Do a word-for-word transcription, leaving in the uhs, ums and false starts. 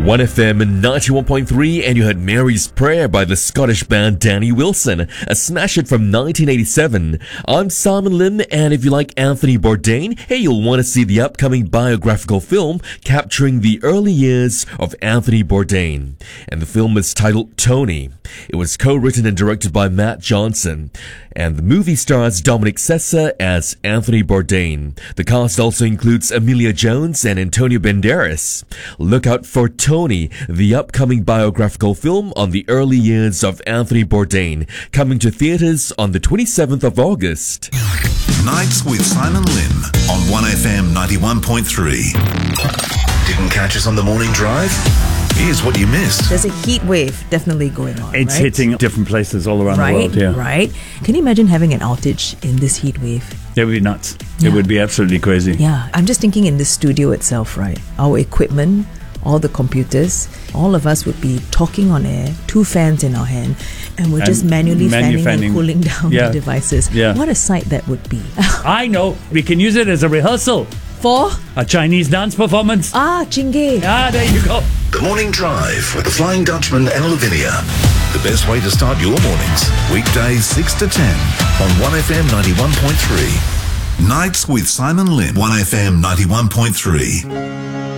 one F M ninety-one point three, and you heard Mary's Prayer by the Scottish band Danny Wilson, a smash hit from nineteen eighty-seven. I'm Simon Lim, and if you like Anthony Bourdain, hey, you'll want to see the upcoming biographical film capturing the early years of Anthony Bourdain. And the film is titled Tony. It was co-written and directed by Matt Johnson, and the movie stars Dominic Sessa as Anthony Bourdain. The cast also includes Emilia Jones and Antonio Banderas. Look out for Tony, the upcoming biographical film on the early years of Anthony Bourdain, coming to theaters on the twenty-seventh of August. Nights with Simon Lim on one F M ninety-one point three. Didn't catch us on the morning drive? Here's what you missed. There's a heat wave definitely going on. It's right? hitting different places all around right, the world. Yeah, right. Can you imagine having an outage in this heat wave? It would be nuts. Yeah. It would be absolutely crazy. Yeah, I'm just thinking in the studio itself, right? Our equipment, all the computers, all of us would be talking on air, two fans in our hand, and we're And just manually manu- fanning, fanning. and cooling down Yeah. the devices. Yeah. What a sight that would be. I know. We can use it as a rehearsal. For? A Chinese dance performance. Ah, Chingay. Ah, there you go. The Morning Drive with the Flying Dutchman and Lavinia. The best way to start your mornings. Weekdays six to ten on one F M ninety-one point three. Nights with Simon Lim. one F M ninety-one point three.